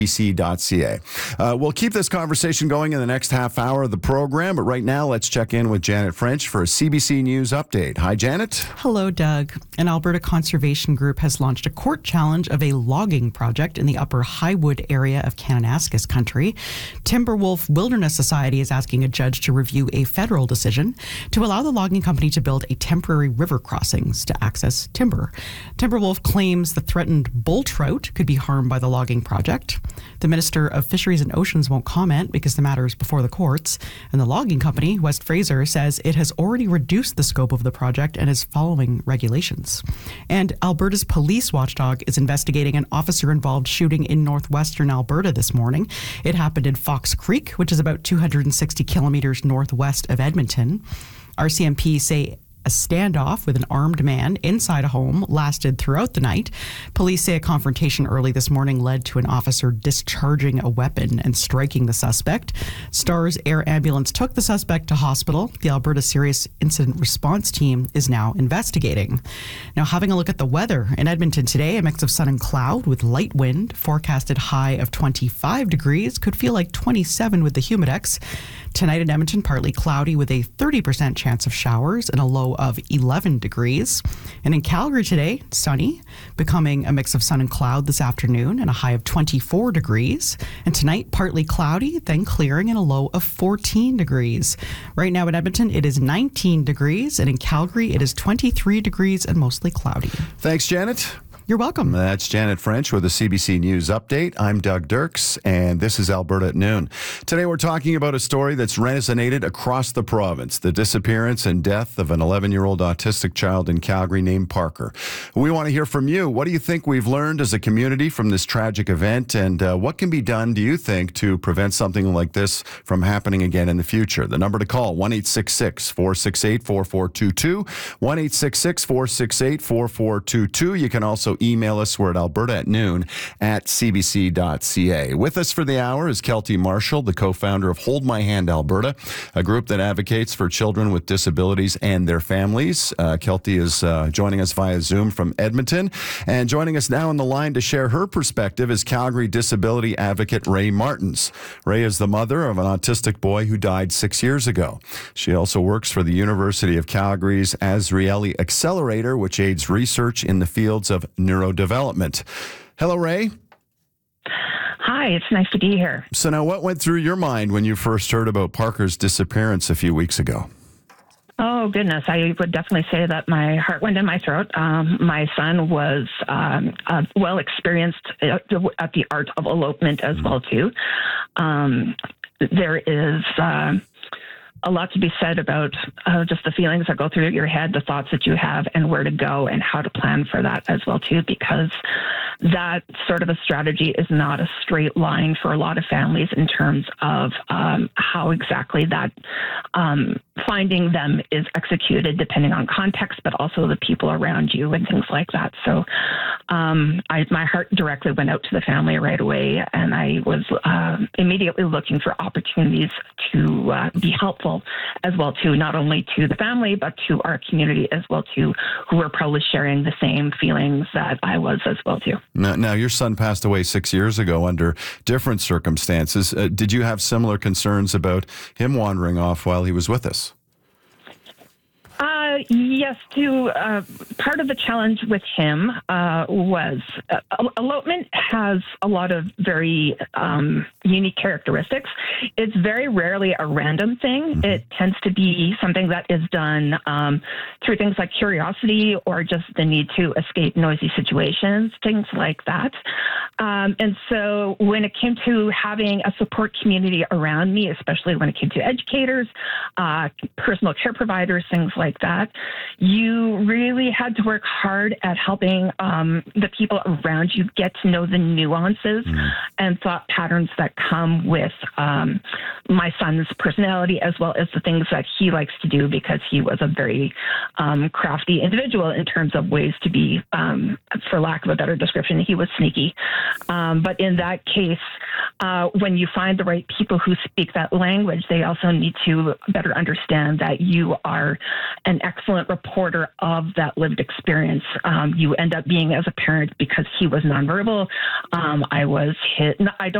CBC.ca. We'll keep this conversation going in the next half hour of the program, but right now let's check in with Janet French for a CBC News update. Hi, Janet. Hello, Doug. An Alberta conservation group has launched a court challenge of a logging project in the Upper Highwood area of Kananaskis country. Timberwolf Wilderness Society is asking a judge to review a federal decision to allow the logging company to build a temporary river crossings to access timber. Timberwolf claims the threatened bull trout could be harmed by the logging project. The Minister of Fisheries and Oceans won't comment because the matter is before the courts. And the logging company, West Fraser, says it has already reduced the scope of the project and is following regulations. And Alberta's police watchdog is investigating an officer-involved shooting in northwestern Alberta this morning. It happened in Fox Creek, which is about 260 kilometers northwest of Edmonton. RCMP say a standoff with an armed man inside a home lasted throughout the night. Police say a confrontation early this morning led to an officer discharging a weapon and striking the suspect. STARS Air Ambulance took the suspect to hospital. The Alberta Serious Incident Response Team is now investigating. Now, having a look at the weather in Edmonton today, a mix of sun and cloud with light wind, forecasted high of 25 degrees, could feel like 27 with the Humidex. Tonight in Edmonton, partly cloudy with a 30% chance of showers and a low of 11 degrees. And in Calgary today, sunny, becoming a mix of sun and cloud this afternoon and a high of 24 degrees. And tonight, partly cloudy, then clearing and a low of 14 degrees. Right now in Edmonton, it is 19 degrees, and in Calgary, it is 23 degrees and mostly cloudy. Thanks, Janet. You're welcome. That's Janet French with a CBC News update. I'm Doug Dirks, and this is Alberta at Noon. Today we're talking about a story that's resonated across the province, the disappearance and death of an 11-year-old autistic child in Calgary named Parker. We want to hear from you. What do you think we've learned as a community from this tragic event, and what can be done, do you think, to prevent something like this from happening again in the future? The number to call, 1-866-468-4422, 1-866-468-4422. You can also email us. We're at alberta@noon@cbc.ca. With us for the hour is Kelty Marshall, the co-founder of Hold My Hand Alberta, a group that advocates for children with disabilities and their families. Kelty is joining us via Zoom from Edmonton. And joining us now on the line to share her perspective is Calgary disability advocate Ray Martins. Ray is the mother of an autistic boy who died 6 years ago. She also works for the University of Calgary's Azrieli Accelerator, which aids research in the fields of neurodevelopment. Hello, Ray. Hi, it's nice to be here. So now what went through your mind when you first heard about Parker's disappearance a few weeks ago? Oh, goodness. I would definitely say that my heart went in my throat. My son was well experienced at the art of elopement as well, too. There is a lot to be said about just the feelings that go through your head, the thoughts that you have, and where to go and how to plan for that as well, too, because that sort of a strategy is not a straight line for a lot of families in terms of how exactly that finding them is executed, depending on context, but also the people around you and things like that. So my heart directly went out to the family right away, and I was immediately looking for opportunities to be helpful as well, too, not only to the family, but to our community as well, too, who were probably sharing the same feelings that I was as well, too. Now, your son passed away 6 years ago under different circumstances. Did you have similar concerns about him wandering off while he was with us? Yes, too. Part of the challenge with him was elopement has a lot of very unique characteristics. It's very rarely a random thing. Mm-hmm. It tends to be something that is done through things like curiosity or just the need to escape noisy situations, things like that. And so when it came to having a support community around me, especially when it came to educators, personal care providers, things like that, you really had to work hard at helping the people around you get to know the nuances and thought patterns that come with my son's personality, as well as the things that he likes to do, because he was a very crafty individual in terms of ways to be, for lack of a better description, he was sneaky. But in that case, when you find the right people who speak that language, they also need to better understand that you are an excellent reporter of that lived experience. You end up being as a parent because he was nonverbal. I was hit. I don't